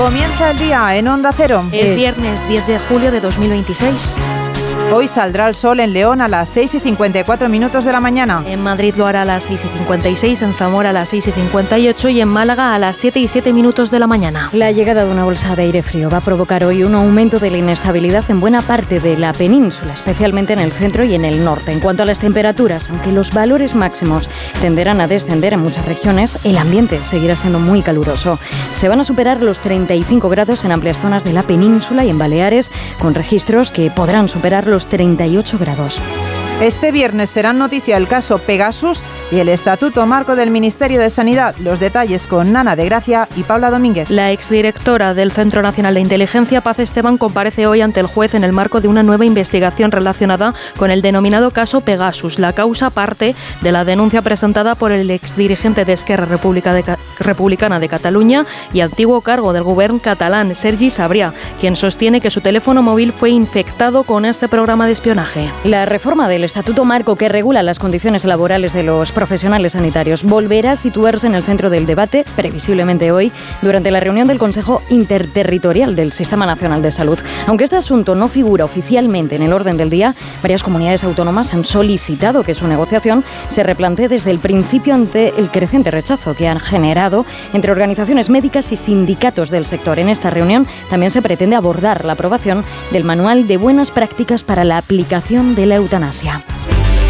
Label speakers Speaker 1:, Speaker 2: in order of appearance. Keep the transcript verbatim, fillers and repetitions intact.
Speaker 1: Comienza el día en Onda Cero.
Speaker 2: Es viernes diez de julio de dos mil veintiséis.
Speaker 1: Hoy saldrá el sol en León a las seis y cincuenta y cuatro minutos de la mañana.
Speaker 2: En Madrid lo hará a las seis y cincuenta y seis, en Zamora a las seis y cincuenta y ocho y en Málaga a las siete y siete minutos de la mañana.
Speaker 3: La llegada de una bolsa de aire frío va a provocar hoy un aumento de la inestabilidad en buena parte de la península, especialmente en el centro y en el norte. En cuanto a las temperaturas, aunque los valores máximos tenderán a descender en muchas regiones, el ambiente seguirá siendo muy caluroso. Se van a superar los treinta y cinco grados en amplias zonas de la península y en Baleares, con registros que podrán superar los treinta y ocho grados.
Speaker 1: Este viernes será noticia el caso Pegasus y el Estatuto Marco del Ministerio de Sanidad. Los detalles con Nana de Gracia y Paula Domínguez.
Speaker 2: La exdirectora del Centro Nacional de Inteligencia, Paz Esteban, comparece hoy ante el juez en el marco de una nueva investigación relacionada con el denominado caso Pegasus. La causa parte de la denuncia presentada por el exdirigente de Esquerra República de Ca- Republicana de Cataluña y antiguo cargo del gobierno catalán, Sergi Sabrià, quien sostiene que su teléfono móvil fue infectado con este programa de espionaje.
Speaker 3: La reforma del Estatuto Marco que regula las condiciones laborales de los profesionales sanitarios volverá a situarse en el centro del debate, previsiblemente hoy, durante la reunión del Consejo Interterritorial del Sistema Nacional de Salud. Aunque este asunto no figura oficialmente en el orden del día, varias comunidades autónomas han solicitado que su negociación se replantee desde el principio ante el creciente rechazo que han generado entre organizaciones médicas y sindicatos del sector. En esta reunión también se pretende abordar la aprobación del Manual de Buenas Prácticas para la aplicación de la eutanasia.